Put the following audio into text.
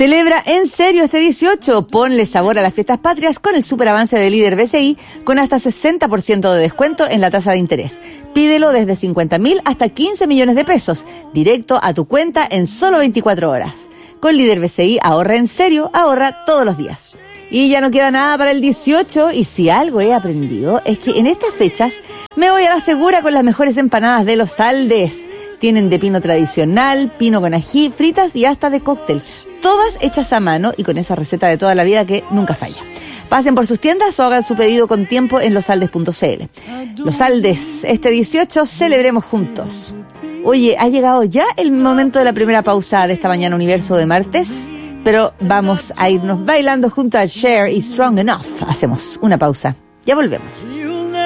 Celebra en serio este 18. Ponle sabor a las fiestas patrias con el superavance de Líder BCI con hasta 60% de descuento en la tasa de interés. Pídelo desde 50.000 hasta 15 millones de pesos, directo a tu cuenta en solo 24 horas. Con Líder BCI ahorra en serio, ahorra todos los días. Y ya no queda nada para el 18 y si algo he aprendido es que en estas fechas me voy a la segura con las mejores empanadas de Los Aldes. Tienen de pino tradicional, pino con ají, fritas y hasta de cóctel. Todas hechas a mano y con esa receta de toda la vida que nunca falla. Pasen por sus tiendas o hagan su pedido con tiempo en losaldes.cl. Los Aldes, este 18 celebremos juntos. Oye, ha llegado ya el momento de la primera pausa de esta mañana Universo de martes, pero vamos a irnos bailando junto a Cher y Strong Enough. Hacemos una pausa. Ya volvemos.